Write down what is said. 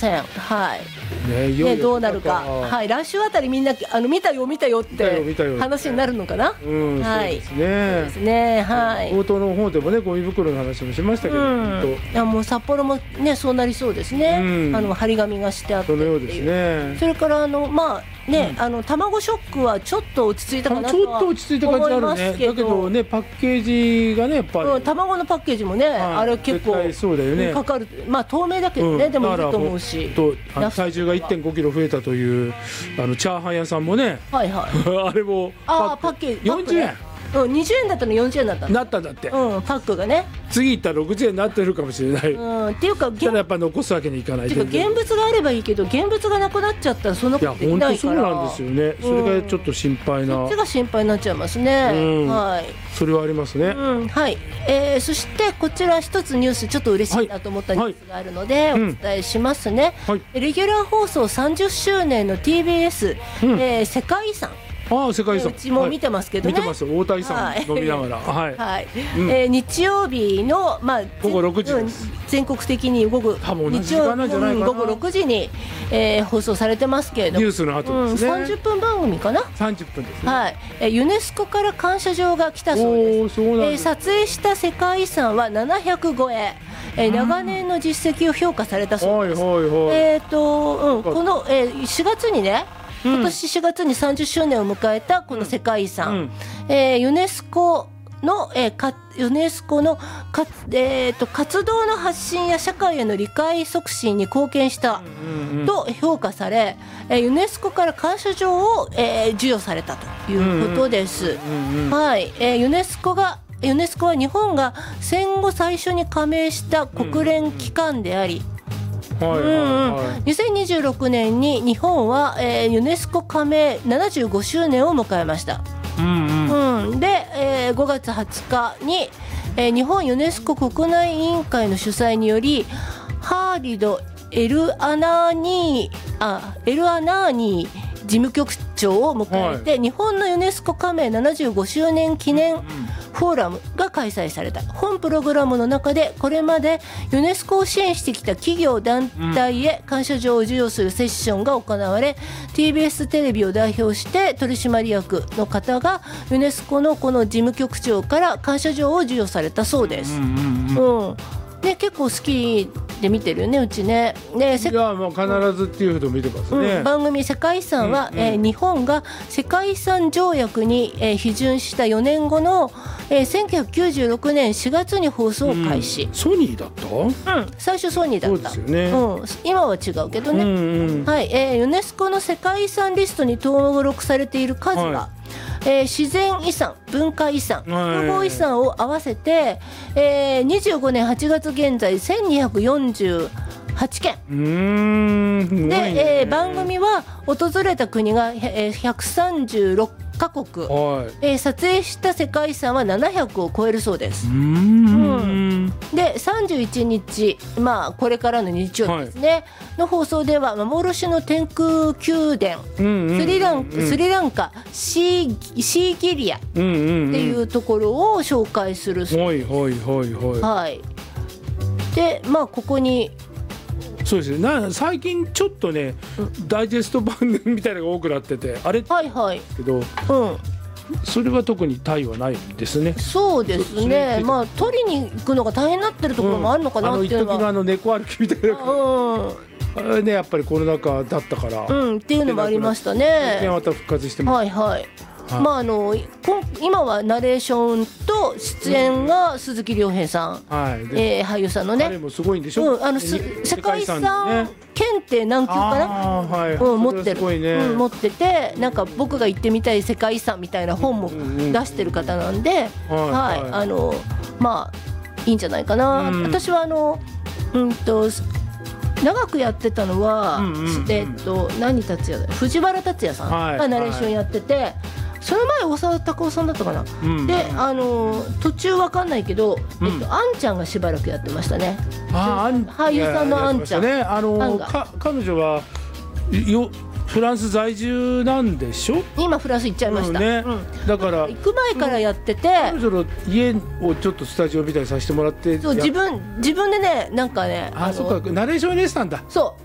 せん。はい。 ね、 どうなるか。はい。来週あたりみんな見たよって話になるのかな。はい。 そうですね。 ですね。はい。 冒頭の方でもね、ゴミ袋の話もしましたけど、 いやもう札幌もね、そうなりそうですね。張り紙がしてあって。 そのようですね。 それからまあね、卵ショックはちょっと落ち着いたかなとは思いますけど。 だけどね、パッケージがね、やっぱり卵のパッケージもね、あれ結構かかる。まあ透明だけどね、でもいいと思うし。 体重が 1.5 キロ増えたというチャーハン屋さんもね、あれもパッケージ 40円。 20円だったの40円だったなったんだって。 パックがね。 次行ったら60円になってるかもしれない。 っていうか、 ただやっぱ残すわけにいかない。 っていうか現物があればいいけど、現物がなくなっちゃったらそんなことできないから。 いや本当そうなんですよね。それがちょっと心配な。 そっちが心配になっちゃいますね。はい。 それはありますね。 はい。そしてこちら一つニュースちょっと嬉しいなと思ったニュースがあるのでお伝えしますね。レギュラー放送30周年の TBS 世界遺産。 世界遺産。 うちも見てますけどね。 見てます。大谷さん飲みながら。 はい。日曜日の午後6時です。 全国的に午後日曜日午後6時に放送されてますけれども。 ニュースの後ですね。 30分番組かな。 30分ですね。 はい。ユネスコから感謝状が来たそうです。撮影した世界遺産は700超え。長年の実績を評価されたそうです。この4月にね。今年4月に30周年を迎えたこの世界遺産、ユネスコの活動の発信や社会への理解促進に貢献したと評価され、ユネスコから感謝状を授与されたということです。はい。ユネスコは日本が戦後最初に加盟した国連機関であり、2026年に日本は、ユネスコ加盟75周年を迎えました。で、5月20日に、日本ユネスコ国内委員会の主催によりハーリド・エルアナーニー事務局長を迎えて、日本のユネスコ加盟75周年記念フォーラムが開催された。本プログラムの中でこれまでユネスコを支援してきた企業団体へ感謝状を授与するセッションが行われ、 TBS テレビを代表して取締役の方がユネスコのこの事務局長から感謝状を授与されたそうです。ね、結構好きで見てるよね、うちね。 いやもう必ずっていうほど見てますね。 番組世界遺産は、日本が世界遺産条約に、批准した4年後の、1996年4月に放送を開始。 ソニーだった？ 最初ソニーだった。 そうですよね。 今は違うけどね。はい。ユネスコの世界遺産リストに登録されている数は、自然遺産、文化遺産、複合遺産を合わせて、25年8月現在1248件で、番組は訪れた国が136カ国、撮影した世界遺産は700を超えるそうです。で31日、これからの日曜日ですね、の放送では幻の天空宮殿、スリランカシーギリアっていうところを紹介するそうです。はい。でここにそうですね。最近ちょっとね、ダイジェスト番組みたいなのが多くなってて、あれけど、それは特にタイはないですね。 そうですね。取りに行くのが大変になってるところもあるのかなっていうのは。 一時が猫歩きみたいな。あれね、やっぱりコロナ禍だったから。 っていうのもありましたね。 また復活してます。 今はナレーションと出演が鈴木亮平さん、俳優さんのね。 彼もすごいんでしょ。 世界遺産検定何級かな、持ってる、持ってて、なんか僕が行ってみたい世界遺産みたいな本も出してる方なんで、いいんじゃないかな。私は長くやってたのは、藤原竜也さんがナレーションやってて、その前大沢たかおさんだったかな。で途中わかんないけど、あんちゃんがしばらくやってましたね。俳優さんのあんちゃん。 彼女はフランス在住なんでしょ。 今フランス行っちゃいました。 だから行く前からやってて、 彼女の家をちょっとスタジオみたいにさせてもらって、 自分でね、なんかね、 そうか、ナレーション入れてたんだ。 そう